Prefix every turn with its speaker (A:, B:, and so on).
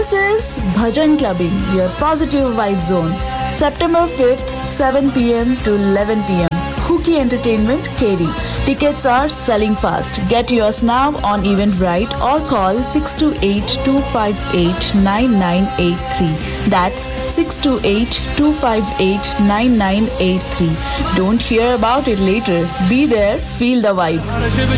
A: This is Bhajan Clubbing, your positive vibe zone. September 5th, 7 p.m. to 11 p.m. Hooky Entertainment, Keri. Tickets are selling fast. Get yours now on Eventbrite or call 628-258-9983. That's 628-258-9983. Don't hear about it later. Be there, feel the vibe.